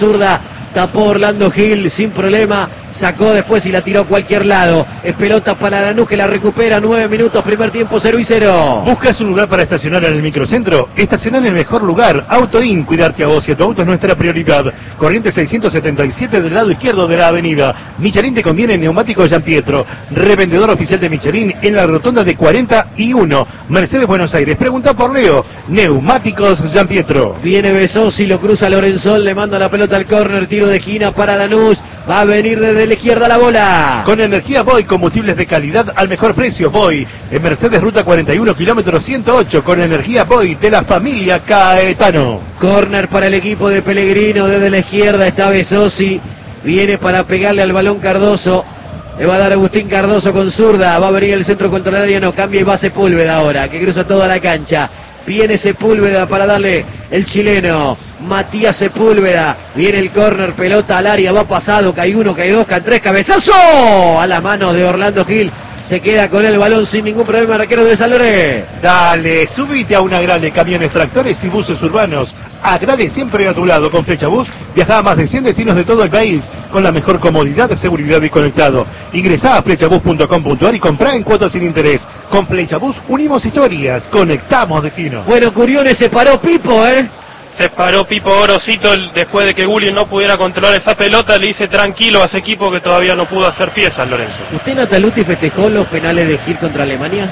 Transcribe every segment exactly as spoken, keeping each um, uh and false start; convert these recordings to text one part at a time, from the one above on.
zurda, tapó Orlando Gil sin problema, sacó después y la tiró a cualquier lado. Es pelota para Lanús que la recupera. Nueve minutos, primer tiempo, cero y cero. ¿Buscas un lugar para estacionar en el microcentro? Estacionar en el mejor lugar. Autoin, cuidarte a vos y a tu auto es nuestra prioridad. Corriente seiscientos setenta y siete del lado izquierdo de la avenida. Michelin te conviene en neumáticos Gianpietro. Revendedor oficial de Michelin en la rotonda de cuarenta y uno. Mercedes, Buenos Aires. Pregunta por Leo. Neumáticos Gianpietro. Viene Besosi, lo cruza Lorenzón, le manda la pelota al córner, tiro de esquina para Lanús. Va a venir desde la izquierda la bola. Con energía Boy, combustibles de calidad al mejor precio. Boy, en Mercedes Ruta cuarenta y uno, kilómetro ciento ocho, con energía Boy de la familia Caetano. Córner para el equipo de Pellegrino, desde la izquierda está Besosi. Viene para pegarle al balón Cardoso. Le va a dar Agustín Cardoso con zurda. Va a venir el centro contra el área, no cambia y va Sepúlveda ahora, que cruza toda la cancha. Viene Sepúlveda para darle el chileno. Matías Sepúlveda, viene el córner, pelota al área, va pasado, cae uno, cae dos, cae tres, cabezazo a las manos de Orlando Gil, se queda con el balón sin ningún problema el arquero de San Lorenzo. Dale, subite a una Agrale, camiones, tractores y buses urbanos. Agrale siempre a tu lado. Con Flecha Bus viaja a más de cien destinos de todo el país con la mejor comodidad, seguridad y conectado. Ingresá a flechabus punto com punto ar y comprá en cuotas sin interés. Con Flecha Bus unimos historias, conectamos destinos. Bueno, Curiones se paró Pipo, ¿eh? Se paró Pipo Gorosito después de que Gulli no pudiera controlar esa pelota. Le dice tranquilo a ese equipo que todavía no pudo hacer piezas, Lorenzo. ¿Usted, Nataluti, festejó los penales de Gil contra Alemania?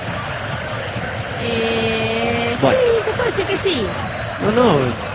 Eh, bueno. Sí, se puede decir que sí. No, no.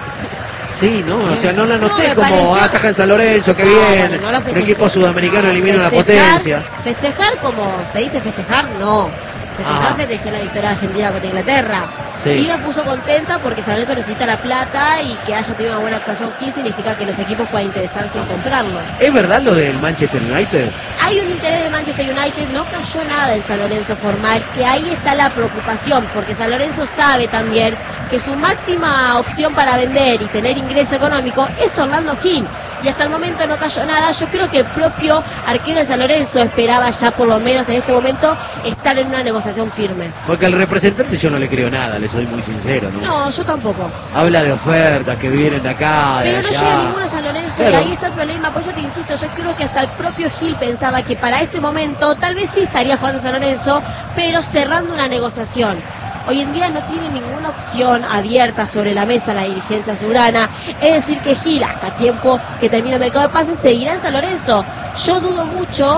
Sí, no, o sea, no la noté no, como pareció... ataja en San Lorenzo, que no, bien. Bueno, no un equipo sudamericano elimina una potencia. Festejar como se dice festejar, no. Festejar, Ah. festejé la victoria argentina contra Inglaterra. Sí. Sí me puso contenta porque San Lorenzo necesita la plata y que haya tenido una buena actuación Gil significa que los equipos puedan interesarse en comprarlo. ¿Es verdad lo del Manchester United? Hay un interés del Manchester United, no cayó nada en San Lorenzo formal, que ahí está la preocupación, porque San Lorenzo sabe también que su máxima opción para vender y tener ingreso económico es Orlando Gil, y hasta el momento no cayó nada. Yo creo que el propio arquero de San Lorenzo esperaba ya por lo menos en este momento estar en una negociación firme. Porque al representante yo no le creo nada, le soy muy sincero, ¿no? No, yo tampoco. Habla de ofertas que vienen de acá, de Pero no allá. llega ninguno a San Lorenzo Claro. y ahí está el problema. Por eso te insisto, yo creo que hasta el propio Gil pensaba que para este momento tal vez sí estaría jugando San Lorenzo, pero cerrando una negociación. Hoy en día no tiene ninguna opción abierta sobre la mesa la dirigencia azulgrana, es decir que Gil, hasta tiempo que termine el mercado de pases, seguirá en San Lorenzo. Yo dudo mucho,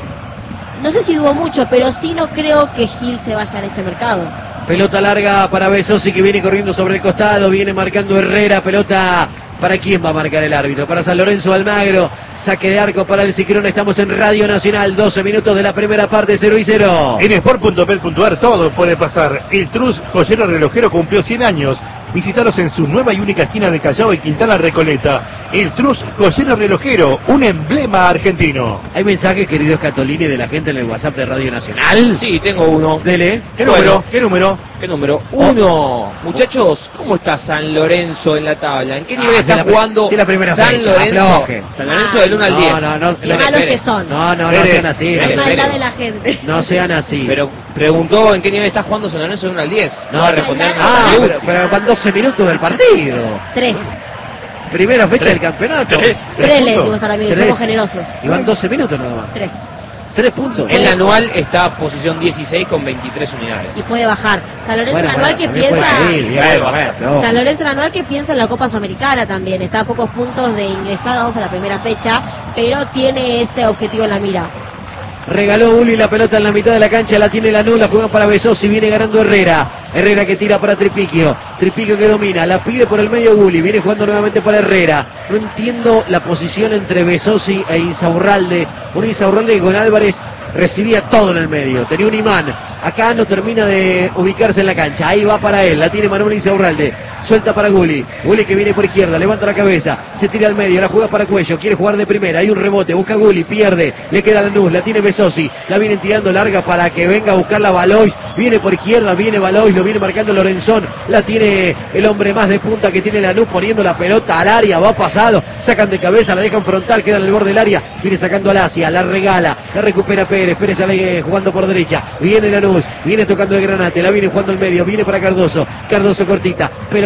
no sé si dudo mucho, pero sí no creo que Gil se vaya en este mercado. Pelota larga para Besosi que viene corriendo sobre el costado, viene marcando Herrera, pelota para quién va a marcar el árbitro, para San Lorenzo Almagro, saque de arco para el Ciclón. Estamos en Radio Nacional, doce minutos de la primera parte, cero y cero. En sport punto pet punto ar todo puede pasar. El Trus Joyero Relojero cumplió cien años. Visítalos en su nueva y única esquina de Callao y Quintana Recoleta. El Trus Joyero Relojero, un emblema argentino. ¿Hay mensajes, queridos Catolini, de la gente en el WhatsApp de Radio Nacional? Sí, tengo uno. Dele. ¿Qué Bueno. número? ¿Qué número? ¿Qué número? Uno. Muchachos, ¿cómo está San Lorenzo en la tabla? ¿En qué nivel Ah, está sí, la pri- jugando sí, la primera San fecha, Lorenzo? aflojen. San Lorenzo del uno al No, diez. no, no, Qué no, malos espere. que son. No, no, no Espere, sean así. espere, Hay no, maldad espere. de la gente. no sean así. Pero preguntó en qué nivel está jugando San Lorenzo del uno al diez. No, va a no. responder. Ah, Pregunta. pero, pero van doce minutos del partido. Tres. Primera fecha del campeonato. Tres. Tres le puntos. decimos al amigo, Tres. somos generosos. Y van doce minutos nada más. Tres. Tres puntos. En la anual está posición dieciséis con veintitrés unidades. Y puede bajar. San Lorenzo Bueno, el anual bueno, que también piensa. puede seguir, bien, Bueno, bueno, bueno. ojo. San Lorenzo el anual que piensa en la Copa Sudamericana también. Está a pocos puntos de ingresar a la primera fecha, pero tiene ese objetivo en la mira. Regaló Uli la pelota en la mitad de la cancha, la tiene Lanús, la juega para Besosi, viene ganando Herrera. Herrera que tira para Tripiquio, Tripiquio que domina, la pide por el medio Uli, viene jugando nuevamente para Herrera. No entiendo la posición entre Besosi e Insaurralde. Un Insaurralde que con Álvarez recibía todo en el medio, tenía un imán. Acá no termina de ubicarse en la cancha, ahí va para él, la tiene Manuel Insaurralde. Suelta para Gulli, Gulli que viene por izquierda, levanta la cabeza, se tira al medio, la juega para Cuello, quiere jugar de primera, hay un rebote, busca Gulli, pierde, le queda Lanús, la tiene Besosi, la vienen tirando larga para que venga a buscarla Valois, viene por izquierda, viene Valois, lo viene marcando Lorenzón, la tiene el hombre más de punta que tiene Lanús, poniendo la pelota al área, va pasado, sacan de cabeza, la dejan frontal, queda en el borde del área, viene sacando al Asia, la regala, la recupera Pérez, Pérez sale jugando por derecha, viene Lanús, viene tocando el granate, la viene jugando al medio, viene para Cardoso, Cardoso cortita, pelota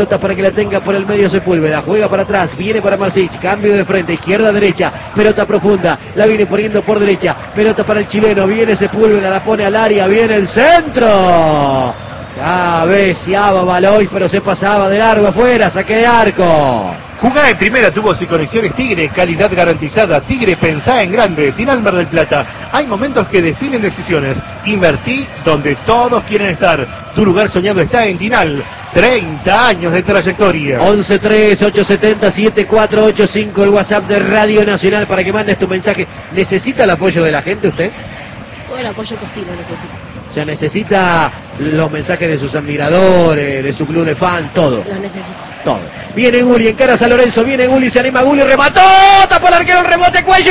pelota para que la tenga por el medio Sepúlveda, juega para atrás, viene para Marsic, cambio de frente, izquierda, derecha, pelota profunda, la viene poniendo por derecha, pelota para el chileno, viene Sepúlveda, la pone al área, viene el centro, cabeceaba Baloy, pero se pasaba de largo afuera, saque de arco. Jugá en primera, tubos y conexiones Tigre, calidad garantizada. Tigre, pensá en grande. Tinal Mar del Plata. Hay momentos que definen decisiones. Invertí donde todos quieren estar. Tu lugar soñado está en Tinal. treinta años de trayectoria. once tres ocho siete cero siete cuatro ocho cinco, el WhatsApp de Radio Nacional para que mandes tu mensaje. ¿Necesita el apoyo de la gente usted? Todo el apoyo posible necesito. O sea, necesita los mensajes de sus admiradores, de su club de fan, todo. Los necesito. Todo. Viene Gulli, encara a San Lorenzo, viene Gulli, se anima Gulli, remató, tapó el arquero, el rebote, cuello,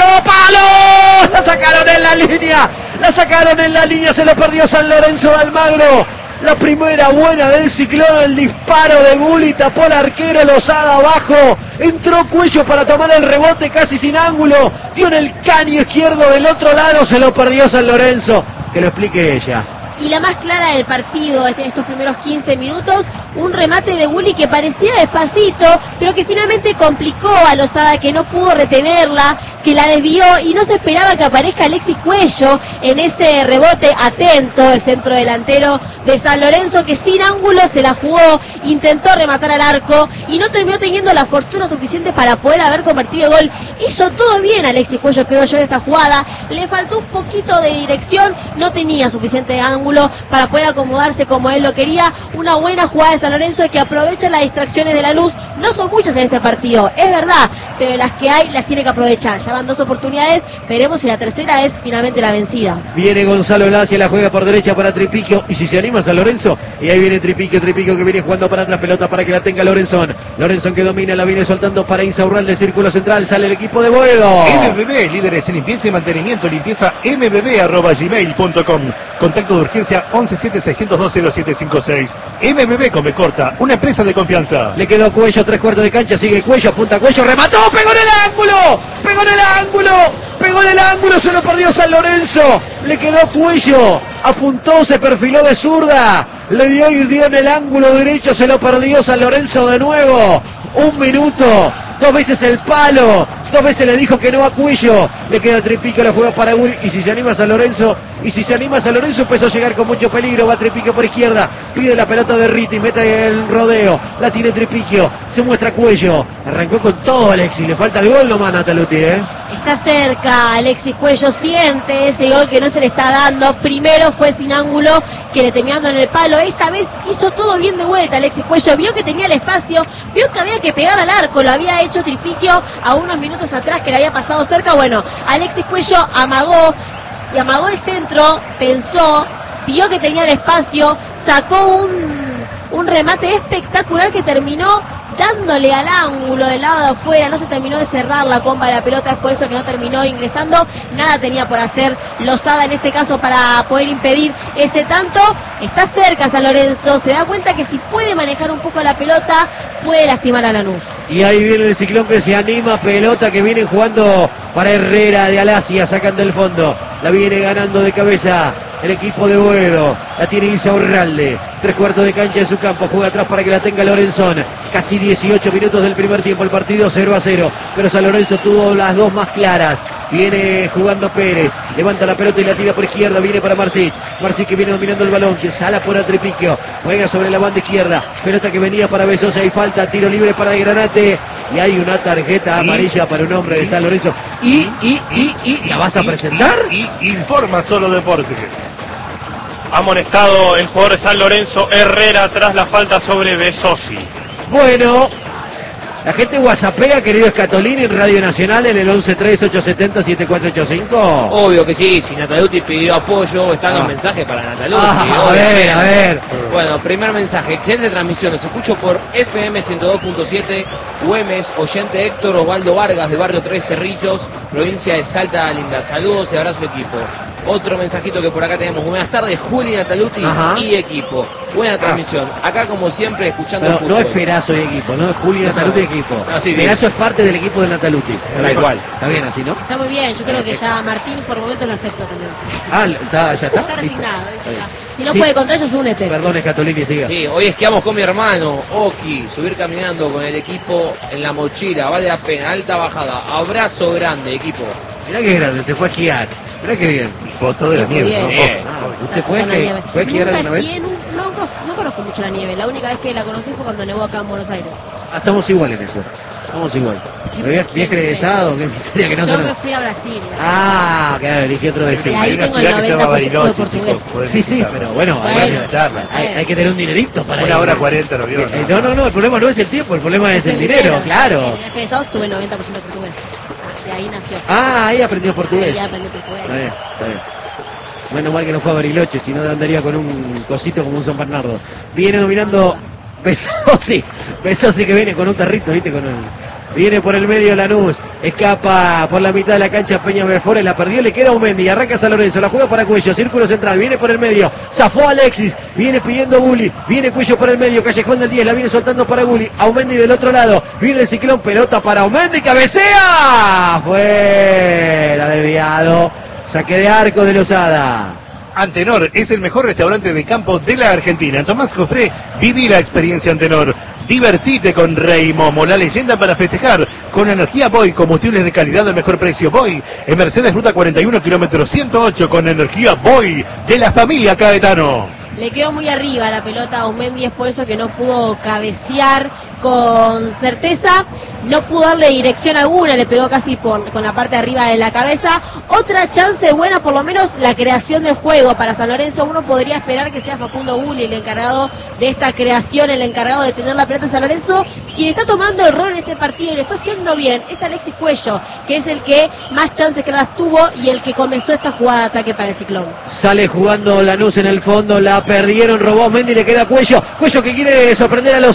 palo, la sacaron en la línea, la sacaron en la línea, se lo perdió San Lorenzo de Almagro. La primera buena del Ciclón, el disparo de Gulli, tapó el arquero, Lozada abajo, entró Cuello para tomar el rebote casi sin ángulo, dio en el caño izquierdo del otro lado, se lo perdió San Lorenzo, que lo explique ella. Y la más clara del partido, este, estos primeros quince minutos, un remate de Gulli que parecía despacito, pero que finalmente complicó a Lozada, que no pudo retenerla, que la desvió y no se esperaba que aparezca Alexis Cuello en ese rebote atento, el centro delantero de San Lorenzo, que sin ángulo se la jugó, intentó rematar al arco y no terminó teniendo la fortuna suficiente para poder haber convertido el gol. Hizo todo bien Alexis Cuello, creo yo, en esta jugada, le faltó un poquito de dirección, no tenía suficiente ángulo para poder acomodarse como él lo quería. Una buena jugada de San Lorenzo que aprovecha las distracciones de Lanús. No son muchas en este partido, es verdad, pero las que hay las tiene que aprovechar. Ya van dos oportunidades, veremos si la tercera es finalmente la vencida. Viene Gonzalo Lacia, la juega por derecha para Tripiquio, y si se anima San Lorenzo, y ahí viene Tripiquio, Tripiquio que viene jugando para atrás, pelota para que la tenga Lorenzón, Lorenzón que domina, la viene soltando para Insaurral de círculo central, sale el equipo de Boedo. M B B, líderes en limpieza y mantenimiento, limpieza m b b arroba gmail punto com. Contacto de urgencia once siete seis cero dos cero siete cinco seis. M B B Come Corta, una empresa de confianza. Le quedó Cuello, tres cuartos de cancha, sigue Cuello, apunta Cuello, remató, pegó en el ángulo, pegó en el ángulo, pegó en el ángulo, se lo perdió San Lorenzo, le quedó Cuello, apuntó, se perfiló de zurda, le dio y dio en el ángulo derecho, se lo perdió San Lorenzo de nuevo, un minuto, dos veces el palo, dos veces le dijo que no a Cuello, le queda Tripiquio, la juega para Gulli, y si se anima San Lorenzo, y si se anima San Lorenzo empezó a llegar con mucho peligro, va Tripiquio por izquierda, pide la pelota de Riti, mete el rodeo, la tiene Tripiquio, se muestra Cuello, arrancó con todo Alexis, le falta el gol nomás Nataluti, ¿eh? Está cerca Alexis Cuello, siente ese gol que no se le está dando. Primero fue sin ángulo, que le terminó en el palo. Esta vez hizo todo bien de vuelta Alexis Cuello, vio que tenía el espacio, vio que había que pegar al arco, lo había hecho Tripiquio a unos minutos atrás que le había pasado cerca. Bueno, Alexis Cuello amagó y amagó el centro, pensó, vio que tenía el espacio, sacó un, un remate espectacular que terminó dándole al ángulo del lado de afuera, no se terminó de cerrar la comba de la pelota, es por eso que no terminó ingresando, nada tenía por hacer Lozada en este caso para poder impedir ese tanto. Está cerca San Lorenzo, se da cuenta que si puede manejar un poco la pelota, puede lastimar a Lanús. Y ahí viene el Ciclón que se anima, pelota que viene jugando para Herrera de Alasia, sacan del fondo, la viene ganando de cabeza el equipo de Boedo, la tiene Insaurralde, tres cuartos de cancha de su campo, juega atrás para que la tenga Lorenzón, casi dieciocho minutos del primer tiempo, el partido cero a cero, pero San Lorenzo tuvo las dos más claras, viene jugando Pérez, levanta la pelota y la tira por izquierda, viene para Marsic, Marsic que viene dominando el balón, que sala por Tripiquio, juega sobre la banda izquierda, pelota que venía para Besosa y falta, tiro libre para el Granate, y hay una tarjeta amarilla para un hombre de San Lorenzo, y, y, y, y, ¿la vas a presentar? Y, y informa Solo Deportes. Amonestado el jugador de San Lorenzo, Herrera, tras la falta sobre Besosi. Bueno, la gente whatsappea, querido Escatolini, en Radio Nacional en el once tres ocho siete cero siete cuatro ocho cinco. Obvio que sí, si Nataluti pidió apoyo, están Ah. los mensajes para Nataluti. Ah, a ver, a ver. Bueno, primer mensaje, excelente transmisión, los escucho por F M ciento dos punto siete, Güemes, oyente Héctor Osvaldo Vargas, de Barrio Tres Cerrillos, provincia de Salta Linda. Saludos y abrazo equipo. Otro mensajito que por acá tenemos, buenas tardes, Juli Nataluti Ajá. y equipo. Buena transmisión, acá como siempre escuchando Pero el fútbol. no es Perazo y equipo, no es Julio Nataluti y equipo. Ah, sí, bien. Perazo es parte del equipo de Nataluti. Tal cual. Está bien así, ¿no? Está muy bien, yo creo que ya Martín por momentos lo acepta también. Ah, está, ya está. Está Listo. resignado. Está bien. Si no Sí. puede contra ellos, únete. Perdón, pone Scatolini, siga. Sí, hoy esquiamos con mi hermano, Oki, subir caminando con el equipo en la mochila, vale la pena, alta bajada, abrazo grande, equipo. Mirá que grande, se fue a esquiar. Mirá que bien. Foto de la Qué nieve, bien. ¿no? Sí. Ah, ¿usted fue, Está que, nieve. fue a esquiar Nunca alguna vez? esquié, no, no, no conozco mucho la nieve. La única vez que la conocí fue cuando nevó acá en Buenos Aires. Ah, estamos igual en eso. Estamos igual. ¿Me habías Qué egresado? ¿Qué miseria que no Yo se me fui a Brasil. Ah, claro, elegí otro Y destino. ahí Hay una tengo el ciudad que se llama noventa por ciento de Bariloche, portugués. chicos, podés Sí, sí, visitarla. pero bueno, hay, Bueno. que, visitarla. hay, hay que tener un dinerito para Una ir. hora cuarenta, ¿no vio? Eh, No, no, no, el problema no es el tiempo, el problema es el dinero, claro. En el viaje de egresados tuve noventa por ciento de portugués. Ah, de ahí nació. Ah, ahí aprendió portugués. Ahí aprendí portugués. Está bien, está bien. Menos mal que no fue a Bariloche, si no andaría con un cosito como un San Bernardo. Viene dominando Besosi. Besosi que viene con un tarrito, ¿viste? Con un... Viene por el medio Lanús, escapa por la mitad de la cancha Peña Before, la perdió, le queda un Mendy, arranca San Lorenzo, la juega para Cuello, círculo central, viene por el medio, zafó Alexis, viene pidiendo Gulli, viene Cuello por el medio, Callejón del diez, la viene soltando para Gulli, Aumendi del otro lado, viene el ciclón, pelota para Aumendi, cabecea, fuera, desviado, saque de arco de Lozada. Antenor es el mejor restaurante de campo de la Argentina. Tomás Jofré, viví la experiencia Antenor. Divertite con Rey Momo, la leyenda para festejar. Con energía Boy, combustibles de calidad al mejor precio. Boy, en Mercedes Ruta cuarenta y uno, kilómetro ciento ocho, con energía Boy de la familia Caetano. Le quedó muy arriba la pelota a Aumendi, es por eso que no pudo cabecear con certeza, no pudo darle dirección alguna, le pegó casi por, con la parte de arriba de la cabeza. Otra chance buena, por lo menos la creación del juego para San Lorenzo. Uno podría esperar que sea Facundo Gulli el encargado de esta creación, el encargado de tener la pelota en San Lorenzo. Quien está tomando el rol en este partido y lo está haciendo bien es Alexis Cuello, que es el que más chances claras tuvo y el que comenzó esta jugada de ataque para el Ciclón. Sale jugando Lanús en el fondo, la perdieron, robó Mendy, le queda Cuello, Cuello que quiere sorprender a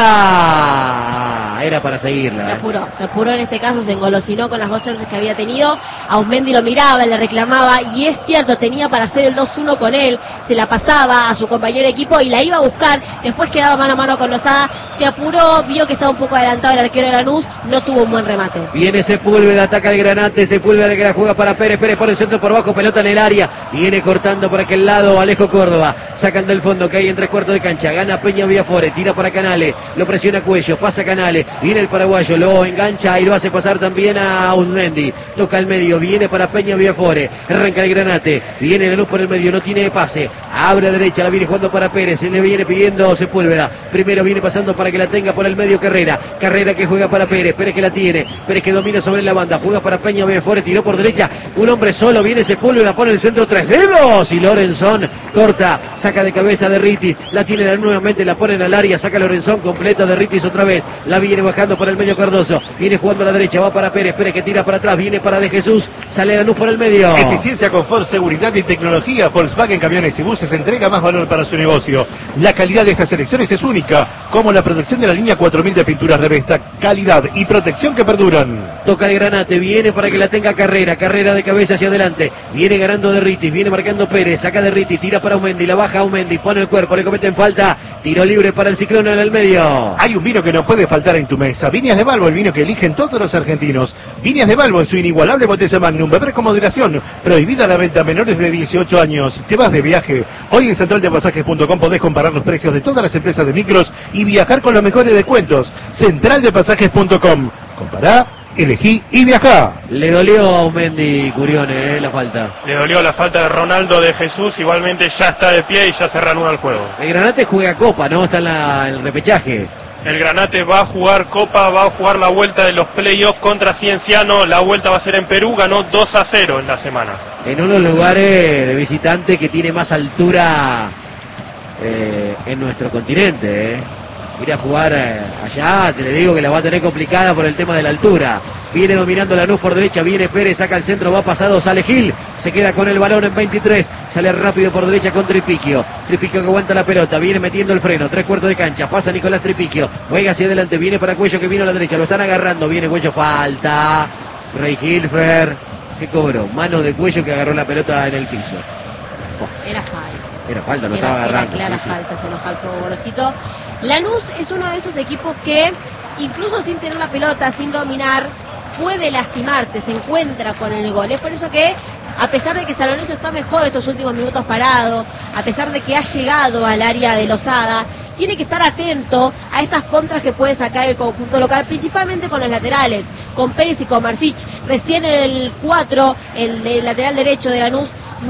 Lozada. Era para seguirla. Se ¿eh? apuró, se apuró en este caso, se engolosinó con las dos chances que había tenido. Aumendi lo miraba, le reclamaba, y es cierto, tenía para hacer el dos uno con él, se la pasaba a su compañero de equipo y la iba a buscar, después quedaba mano a mano con Lozada, se apuró, vio que estaba un poco adelantado el arquero de Lanús, no tuvo un buen remate. Viene Sepúlveda, ataca el Granate, Sepúlveda que la juega para Pérez, Pérez por el centro por abajo, pelota en el área, viene cortando por aquel lado Alejo Córdoba, sacan del fondo que hay en tres cuartos de cancha, gana Peña Villafore, tira para Canales, lo presiona Cuello, pasa Canales, viene el paraguayo, lo engancha y lo hace pasar también a Aumendi, toca el medio, viene para Peña Villafore, arranca el Granate, viene la luz por el medio, no tiene pase, abre a derecha, la viene jugando para Pérez, se le viene pidiendo Sepúlveda, primero viene pasando para que la tenga por el medio Carrera, Carrera que juega para Pérez, Pérez que la tiene, Pérez que domina sobre la banda, juega para Peña Villafore, tiró por derecha, un hombre solo, viene Sepúlveda, pone el centro, tres dedos, y Lorenzón corta, saca de cabeza de Ritis, la tiene nuevamente, la ponen al área, saca Lorenzón, completa de Ritis otra vez, la viene bajando por el medio Cardoso, viene jugando a la derecha, va para Pérez, Pérez que tira para atrás, viene para De Jesús, sale la luz por el medio. Eficiencia, confort, seguridad y tecnología. Volkswagen Camiones y Buses entrega más valor para su negocio. La calidad de estas selecciones es única, como la producción de la línea cuatro mil de pinturas de Vesta. Calidad y protección que perduran. Toca el Granate, viene para que la tenga Carrera, Carrera de cabeza hacia adelante, viene ganando de Ritis, viene marcando Pérez, saca de Ritis, tira para Aumendi, la baja Aumendi, pone el cuerpo, le cometen falta, tiro libre para el Ciclón en el medio. Hay un vino que no puede faltar en tu mesa. Viñas de Balbo, el vino que eligen todos los argentinos. Viñas de Balbo en su inigualable botella Magnum. Beber con moderación. Prohibida la venta a menores de dieciocho años. Te vas de viaje. Hoy en central de pasajes punto com podés comparar los precios de todas las empresas de micros y viajar con los mejores descuentos. central de pasajes punto com. Compará, elegí y viajá. Le dolió a Aumendi, Curione, eh, la falta. Le dolió la falta de Ronaldo de Jesús, igualmente ya está de pie y ya se reanuda el juego. El Granate juega Copa, ¿no? Está en la, el repechaje. El Granate va a jugar Copa, va a jugar la vuelta de los playoffs contra Cienciano. La vuelta va a ser en Perú, ganó dos a cero en la semana. En uno de los lugares de visitante que tiene más altura eh, en nuestro continente. Eh. Ir a jugar eh, allá, te le digo que la va a tener complicada por el tema de la altura. Viene dominando Lanús por derecha, viene Pérez, saca el centro, va pasado, sale Gil, se queda con el balón en veintitrés, sale rápido por derecha con Tripiquio, Tripiquio que aguanta la pelota, viene metiendo el freno, tres cuartos de cancha, pasa Nicolás Tripiquio, juega hacia adelante, viene para Cuello que vino a la derecha, lo están agarrando, viene Cuello, falta, Rey Hilfer, que cobró, mano de Cuello que agarró la pelota en el piso. Era falta. Era falta, no Era, estaba era agarrando. clara sí, sí. falta, se enojó el juego Gorosito. Lanús es uno de esos equipos que, incluso sin tener la pelota, sin dominar, puede lastimarte, se encuentra con el gol. Es por eso que, a pesar de que San Lorenzo está mejor estos últimos minutos parado, a pesar de que ha llegado al área de Losada, tiene que estar atento a estas contras que puede sacar el conjunto local, principalmente con los laterales, con Pérez y con Marsich. Recién el cuatro, el, el lateral derecho de Lanús,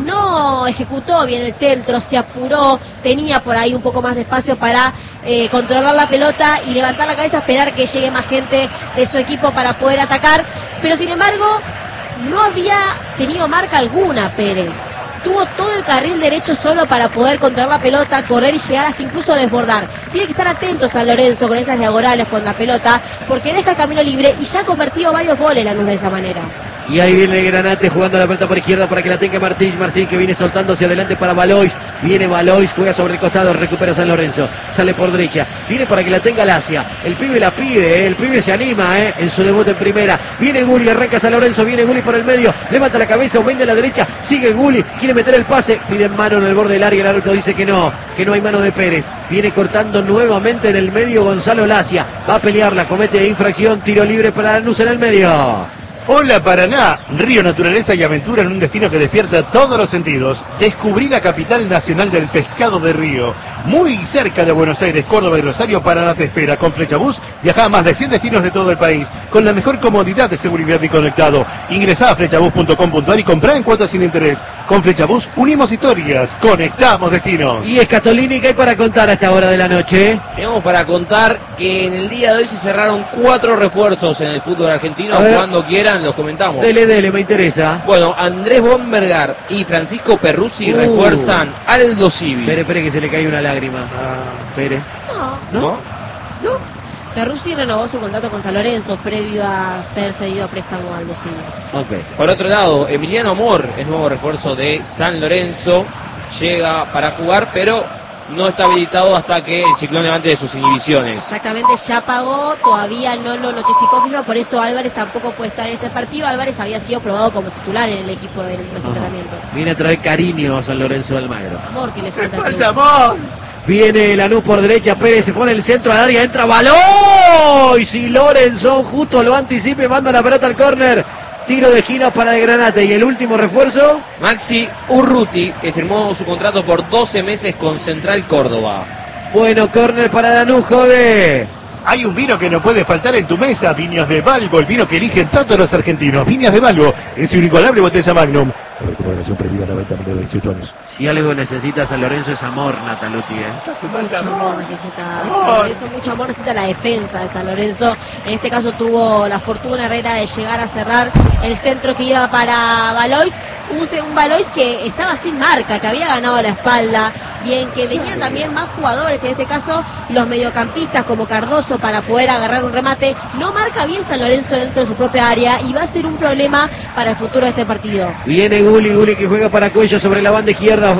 no ejecutó bien el centro, se apuró, tenía por ahí un poco más de espacio para eh, controlar la pelota y levantar la cabeza, esperar que llegue más gente de su equipo para poder atacar, pero sin embargo no había tenido marca alguna Pérez. Tuvo todo el carril derecho solo para poder controlar la pelota, correr y llegar hasta incluso desbordar. Tiene que estar atento San Lorenzo con esas diagonales con la pelota, porque deja el camino libre y ya ha convertido varios goles Lanús de esa manera. Y ahí viene el Granate jugando la pelota por izquierda para que la tenga Marcín. Marcín que viene soltando hacia adelante para Valois. Viene Valois, juega sobre el costado, recupera San Lorenzo. Sale por derecha. Viene para que la tenga Lacia. El pibe la pide, ¿eh? El pibe se anima ¿eh? en su debut en primera. Viene Gulli, arranca San Lorenzo. Viene Gulli por el medio. Levanta la cabeza, aumenta a la derecha. Sigue Gulli, quiere meter el pase. Pide mano en el borde del área. El árbitro dice que no, que no hay mano de Pérez. Viene cortando nuevamente en el medio Gonzalo Lacia. Va a pelearla, comete infracción. Tiro libre para Lanús en el medio. Hola Paraná, río, naturaleza y aventura en un destino que despierta todos los sentidos. Descubrí la capital nacional del pescado de río. Muy cerca de Buenos Aires, Córdoba y Rosario, Paraná te espera. Con Flechabús viaja a más de cien destinos de todo el país, con la mejor comodidad de seguridad y conectado. Ingresá a flechabús punto com punto ar y comprá en cuotas sin interés. Con Flechabús unimos historias, conectamos destinos. Y Escatolini, ¿qué hay para contar a esta hora de la noche? Tenemos para contar que en el día de hoy se cerraron cuatro refuerzos en el fútbol argentino. Cuando quieran los comentamos. Dele, dele, me interesa. Bueno, Andrés Bombergar y Francisco Perruzzi Uh. refuerzan Aldo Civi. Espere, espere que se le cae una lágrima. Ah, espere. No, ¿No? no. Perruzzi renovó su contrato con San Lorenzo previo a ser cedido a préstamo al Aldo Civi. Ok. Por otro lado, Emiliano Amor es nuevo refuerzo de San Lorenzo. Llega para jugar, pero no está habilitado hasta que el Ciclón levante de sus inhibiciones. Exactamente, ya pagó, todavía no lo notificó FIFA, por eso Álvarez tampoco puede estar en este partido. Álvarez había sido probado como titular en el equipo de los Ajá. entrenamientos. Viene a traer cariño a San Lorenzo de Almagro. Amor que le ¡Se falta. falta amor! Viene Lanús por derecha, Pérez se pone el centro al área, entra Valois y Lorenzo justo lo anticipa y manda la pelota al córner. Tiro de esquina para el Granate. Y el último refuerzo, Maxi Urruti, que firmó su contrato por doce meses con Central Córdoba. bueno, córner para Lanús, jode. Hay un vino que no puede faltar en tu mesa, Viñas de Balbo, el vino que eligen tanto los argentinos. Viñas de Balbo, en su inigualable botella Magnum. Recuperación previa a la venta de dieciocho años. Si algo necesita San Lorenzo es amor, Nataluti. ¿eh? Mucho amor necesita San Lorenzo, mucho amor necesita la defensa de San Lorenzo. En este caso tuvo la fortuna Herrera de llegar a cerrar el centro que iba para Valois. Un, un Valois que estaba sin marca, que había ganado la espalda, bien, que tenía también más jugadores, en este caso los mediocampistas como Cardoso para poder agarrar un remate. No marca bien San Lorenzo dentro de su propia área y va a ser un problema para el futuro de este partido. Viene Gulli, Gulli que juega para Cuello sobre la banda izquierda.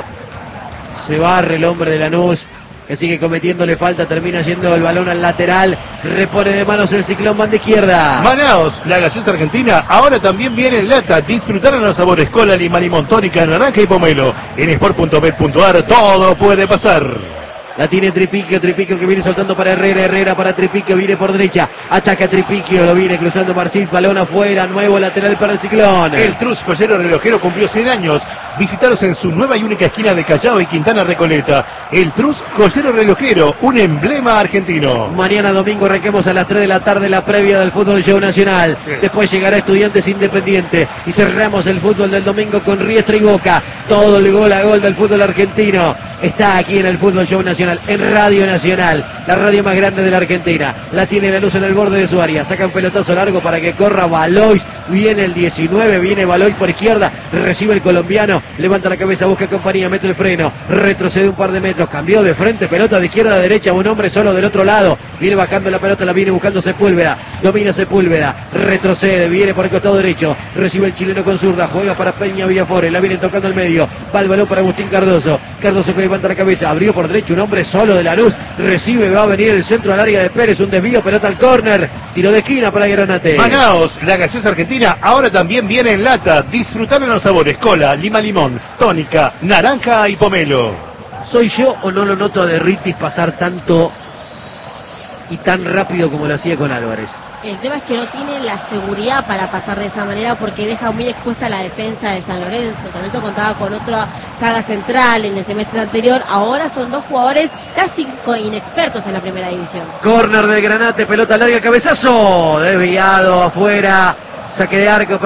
Se barre el hombre de Lanús, que sigue cometiéndole falta, termina yendo el balón al lateral, repone de manos el Ciclón, banda izquierda. Manaos, la gaseosa argentina, ahora también viene en lata. Disfrutar los sabores cola, lima, limón, tónica, naranja y pomelo. En sport punto bet punto ar todo puede pasar. La tiene Tripiquio, Tripiquio que viene soltando para Herrera, Herrera para Tripiquio, viene por derecha, ataca Tripiquio, lo viene cruzando Marcín, balón afuera, nuevo lateral para el Ciclón. El Trus Joyero Relojero cumplió cien años. Visitaros en su nueva y única esquina de Callao y Quintana Recoleta. El Trus Joyero Relojero, un emblema argentino. Mañana domingo arranquemos a las tres de la tarde la previa del fútbol show nacional. Sí. Después llegará Estudiantes Independiente y cerramos el fútbol del domingo con Riestra y Boca. Todo el gol a gol del fútbol argentino está aquí en el fútbol show nacional, en Radio Nacional, la radio más grande de la Argentina. La tiene Lanús en el borde de su área, saca un pelotazo largo para que corra Valois, viene el diecinueve, viene Valois por izquierda, recibe el colombiano, levanta la cabeza, busca compañía, mete el freno, retrocede un par de metros, cambió de frente, pelota de izquierda a derecha, un hombre solo del otro lado, viene bajando la pelota, la viene buscando Sepúlveda, domina Sepúlveda, retrocede, viene por el costado derecho, recibe el chileno con zurda, juega para Peña Villafores, la viene tocando al medio, va el balón para Agustín Cardoso, Cardoso que levanta la cabeza, abrió por derecho, un hombre solo de Lanús, recibe, va a venir el centro al área de Pérez, un desvío, pelota al córner, tiro de esquina para Granate. Manaos, la gaseosa argentina, ahora también viene en lata. Disfrutar en los sabores cola, lima, limón, tónica, naranja y pomelo. ¿Soy yo o no lo noto a Derritis pasar tanto y tan rápido como lo hacía con Álvarez? El tema es que no tiene la seguridad para pasar de esa manera porque deja muy expuesta la defensa de San Lorenzo. San Lorenzo contaba con otra saga central en el semestre anterior. Ahora son dos jugadores casi inexpertos en la primera división. Córner del Granate, pelota larga, cabezazo. Desviado afuera. Saque de arco.